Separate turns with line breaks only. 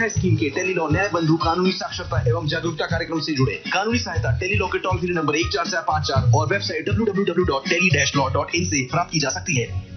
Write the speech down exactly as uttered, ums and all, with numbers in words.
Scheme के Tele-Law न्याय बंधु कानूनी साक्षरता एवं जागरूकता कार्यक्रम से जुड़े। कानूनी सहायता टेलीलॉ के टोल फ्री नंबर एक चार चार पाँच चार और website W W W dot tele dash law dot in से प्राप्त की जा सकती है।